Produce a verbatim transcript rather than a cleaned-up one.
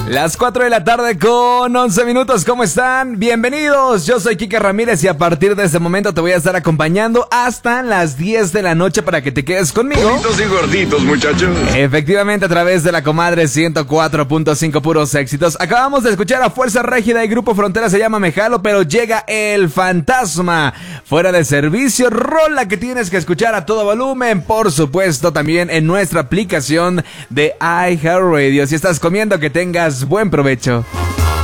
Las cuatro de la tarde con once minutos, ¿cómo están? Bienvenidos, yo soy Kike Ramírez y a partir de este momento te voy a estar acompañando hasta las diez de la noche para que te quedes conmigo. Bonitos y gorditos, muchachos. Efectivamente, a través de la comadre ciento cuatro punto cinco, puros éxitos. Acabamos de escuchar a Fuerza Régida y Grupo Frontera se llama Me Jalo, pero llega El Fantasma. Fuera de servicio, rola que tienes que escuchar a todo volumen, por supuesto también en nuestra aplicación de iHeartRadio. Si estás comiendo, que tengas buen provecho.